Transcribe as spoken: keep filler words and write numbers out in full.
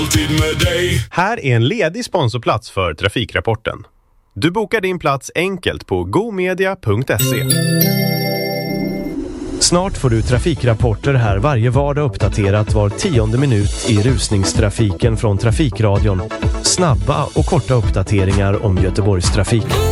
alltid med dig. Här är en ledig sponsorplats för Trafikrapporten. Du bokar din plats enkelt på gomedia punkt se. Snart får du trafikrapporter här varje vardag uppdaterat var tionde minut i rusningstrafiken från Trafikradion. Snabba och korta uppdateringar om Göteborgs trafik.